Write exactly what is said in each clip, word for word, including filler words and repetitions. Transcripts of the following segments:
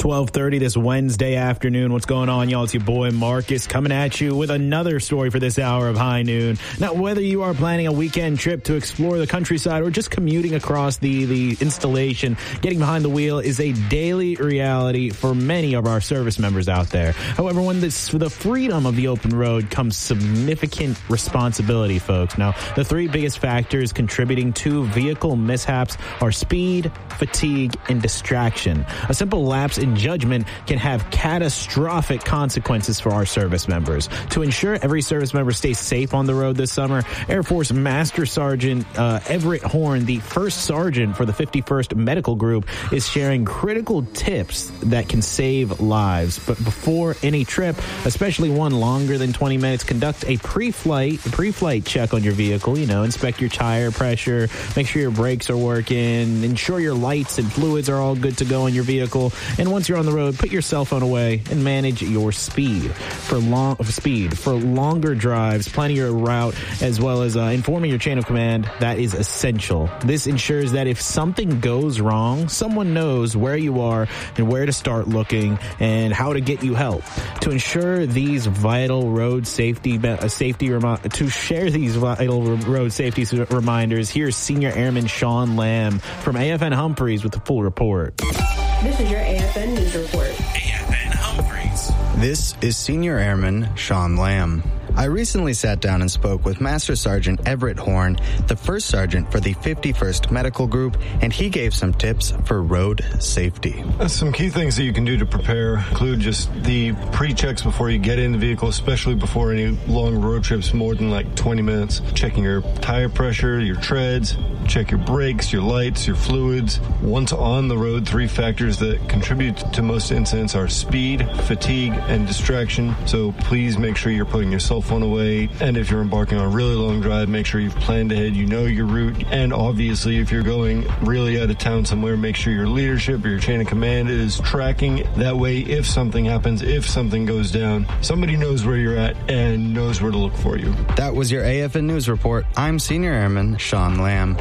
twelve thirty this Wednesday afternoon. What's going on, y'all? It's your boy Marcus coming at you with another story for this hour of High Noon. Now, whether you are planning a weekend trip to explore the countryside or just commuting across the, the installation, getting behind the wheel is a daily reality for many of our service members out there. However, when this, the freedom of the open road comes significant responsibility, folks. Now, the three biggest factors contributing to vehicle mishaps are speed, fatigue, and distraction. A simple lapse in judgment can have catastrophic consequences for our service members. To ensure every service member stays safe on the road this summer, Air Force Master Sergeant uh, Everett Horn, the first sergeant for the fifty-first Medical Group, is sharing critical tips that can save lives. But before any trip, especially one longer than twenty minutes, conduct a pre-flight pre-flight check on your vehicle. You know, inspect your tire pressure, make sure your brakes are working, ensure your lights and fluids are all good to go in your vehicle. And once you're on the road, put your cell phone away and manage your speed. For long speed, for longer drives, planning your route, as well as uh, informing your chain of command, that is essential. This ensures that if something goes wrong, someone knows where you are and where to start looking and how to get you help. To ensure these vital road safety uh, safety remi- to share these vital road safety reminders, here's Senior Airman Sean Lamb from A F N Humphreys with the full report. This is your A F N News Report. A F N Humphreys. This is Senior Airman Sean Lamb. I recently sat down and spoke with Master Sergeant Everett Horn, the first sergeant for the fifty-first Medical Group, and he gave some tips for road safety. Some key things that you can do to prepare include just the pre-checks before you get in the vehicle, especially before any long road trips more than like twenty minutes. Checking your tire pressure, your treads, check your brakes, your lights, your fluids. Once on the road, three factors that contribute to most incidents are speed, fatigue, and distraction. So please make sure you're putting your cell phone away. And if you're embarking on a really long drive, make sure you've planned ahead, you know your route. And obviously, if you're going really out of town somewhere, make sure your leadership or your chain of command is tracking. That way, if something happens, if something goes down, somebody knows where you're at and knows where to look for you. That was your A F N News Report. I'm Senior Airman Sean Lamb.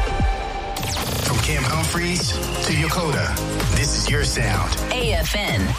From Camp Humphreys to Yokota, this is your sound. A F N